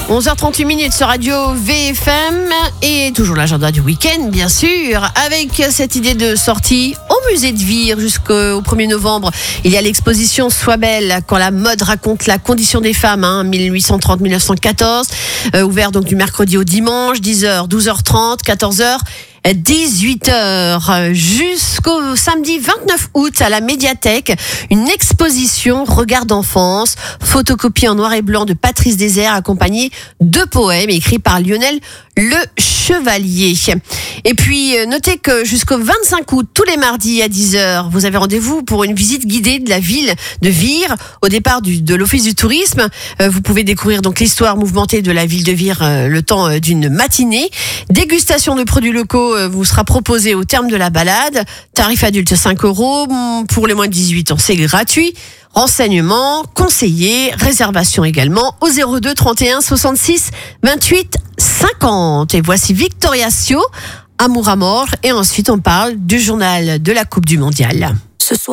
11h38 sur Radio VFM et toujours l'agenda du week-end, bien sûr, avec cette idée de sortie au musée de Vire jusqu'au 1er novembre. Il y a l'exposition Sois belle quand la mode raconte la condition des femmes, 1830-1914, ouvert donc du mercredi au dimanche, 10h, 12h30, 14h. 18h jusqu'au samedi 29 août à la médiathèque, une exposition Regard d'enfance, photocopie en noir et blanc de Patrice Désert accompagnée de poèmes écrits par Lionel Le Chevalier. Et puis notez que jusqu'au 25 août, tous les mardis à 10h, vous avez rendez-vous pour une visite guidée de la ville de Vire au départ de l'Office du tourisme. Vous pouvez découvrir donc l'histoire mouvementée de la ville de Vire le temps d'une matinée. Dégustation de produits locaux vous sera proposé au terme de la balade. Tarif adulte 5 €. Pour les moins de 18 ans, c'est gratuit. Renseignements, conseillers, réservation également au 02 31 66 28 50. Et voici Victoria Sio, Amour à mort. Et ensuite, on parle du journal de la Coupe du Mondial.